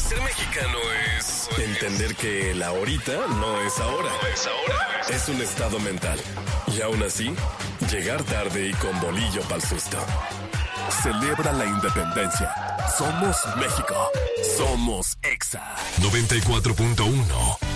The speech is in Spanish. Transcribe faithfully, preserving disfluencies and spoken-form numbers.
Ser mexicano es entender que el ahorita no es ahora. No es ahora. Es un estado mental. Y aún así, llegar tarde y con bolillo pa'l susto. Celebra la independencia. Somos México. Somos Exa. noventa y cuatro punto uno